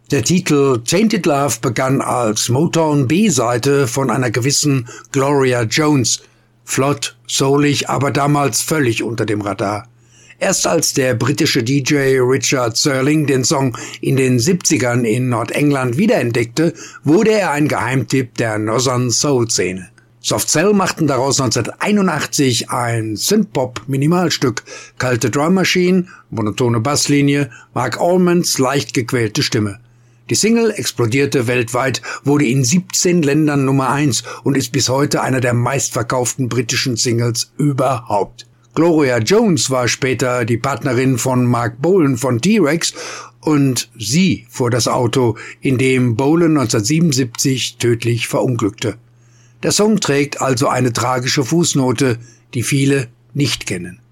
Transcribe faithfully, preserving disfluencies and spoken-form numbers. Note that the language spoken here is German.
Der Titel Tainted Love begann als Motown-B-Seite von einer gewissen Gloria Jones. Flott, soulig, aber damals völlig unter dem Radar. Erst als der britische D J Richard Searling den Song in den siebzigern in Nordengland wiederentdeckte, wurde er ein Geheimtipp der Northern Soul-Szene. Soft Cell machten daraus neunzehnhunderteinundachtzig ein Synthpop-Minimalstück, kalte Drummaschinen, monotone Basslinie, Mark Almonds leicht gequälte Stimme. Die Single explodierte weltweit, wurde in siebzehn Ländern Nummer eins und ist bis heute einer der meistverkauften britischen Singles überhaupt. Gloria Jones war später die Partnerin von Mark Bolan von T-Rex und sie fuhr das Auto, in dem Bolan neunzehnhundertsiebenundsiebzig tödlich verunglückte. Der Song trägt also eine tragische Fußnote, die viele nicht kennen.